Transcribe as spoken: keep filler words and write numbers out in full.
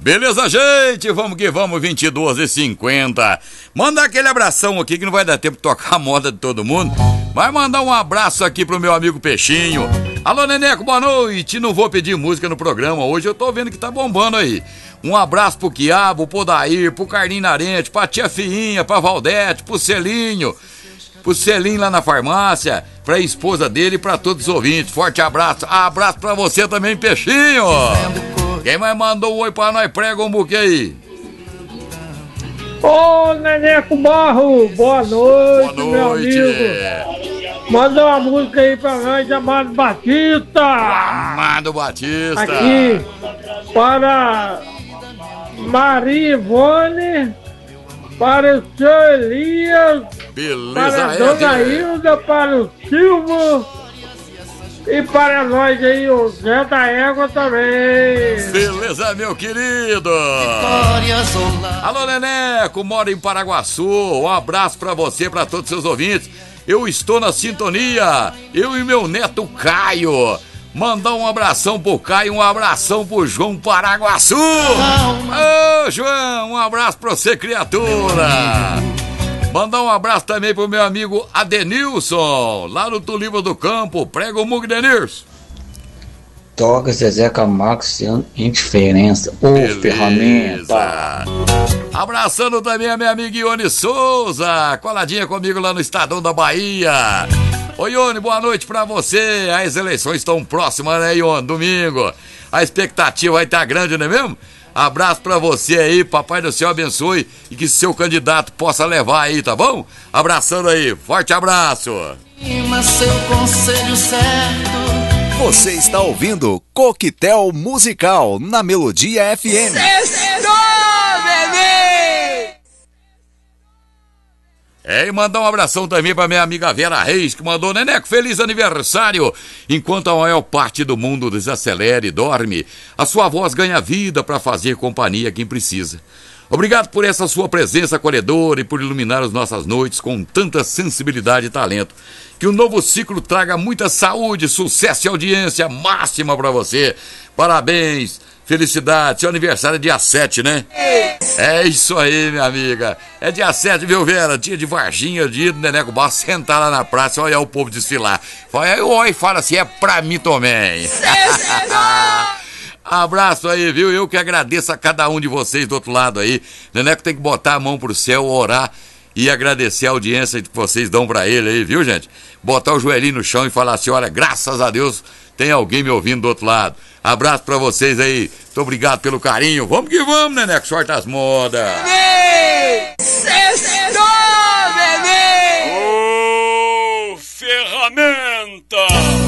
Beleza, gente? Vamos que vamos, vinte e duas e cinquenta. Manda aquele abração aqui que não vai dar tempo de tocar a moda de todo mundo. Vai mandar um abraço aqui pro meu amigo Peixinho. Alô, Neneco, boa noite. Não vou pedir música no programa hoje, eu tô vendo que tá bombando aí. Um abraço pro Quiabo, pro Dair, pro Carlinho Narente, pra Tia Fiinha, pra Valdete, pro Celinho, pro Celinho lá na farmácia, pra esposa dele e pra todos os ouvintes. Forte abraço. Abraço pra você também, Peixinho. Quem mais mandou um oi pra nós? Prega um buquê aí. Ô, Neneco Barro, boa noite, boa noite, meu amigo. Manda uma música aí pra nós, Amado Batista. Amado Batista. Aqui, para Maria Ivone, para o senhor Elias, beleza, para a dona Hilda, para o Silvio. E para nós aí, o Zé da Égua também. Beleza, meu querido. Alô, Neneco, mora em Paraguaçu. Um abraço pra você, pra todos os seus ouvintes. Eu estou na sintonia. Eu e meu neto Caio. Mandar um abração pro Caio, um abração pro João Paraguaçu. Ô, João, um abraço pra você, criatura. Mandar um abraço também pro meu amigo Adenilson, lá no Tulipa do Campo. Prega o Mug Denilson. Toca Zezé Camargo sem indiferença. Ô, ferramenta. Abraçando também a minha amiga Ione Souza, coladinha comigo lá no Estadão da Bahia. Oi, Ione, boa noite pra você. As eleições estão próximas, né, Ione? Domingo. A expectativa vai estar grande, não é mesmo? Abraço pra você aí, papai do céu abençoe e que seu candidato possa levar aí, tá bom? Abraçando aí, forte abraço. Seu conselho certo. Você está ouvindo Coquetel Musical na Melodia F M. Sextou, bebê! É, e mandar um abração também pra minha amiga Vera Reis, que mandou: Neneco, feliz aniversário! Enquanto a maior parte do mundo desacelera e dorme, a sua voz ganha vida para fazer companhia a quem precisa. Obrigado por essa sua presença acolhedora e por iluminar as nossas noites com tanta sensibilidade e talento. Que o novo ciclo traga muita saúde, sucesso e audiência máxima para você. Parabéns! Felicidade, seu aniversário é dia sete, né? É isso aí, minha amiga. É dia sete, viu, Vera? Dia de Varginha, dia do Neneco Barro, sentar lá na praça e olhar o povo desfilar. Oi, fala assim, é pra mim também. Abraço aí, viu? Eu que agradeço a cada um de vocês do outro lado aí. Neneco tem que botar a mão pro céu, orar e agradecer a audiência que vocês dão pra ele aí, viu, gente? Botar o joelhinho no chão e falar assim, olha, graças a Deus tem alguém me ouvindo do outro lado. Abraço pra vocês aí. Muito obrigado pelo carinho. Vamos que vamos, Neneco. Sorte as modas.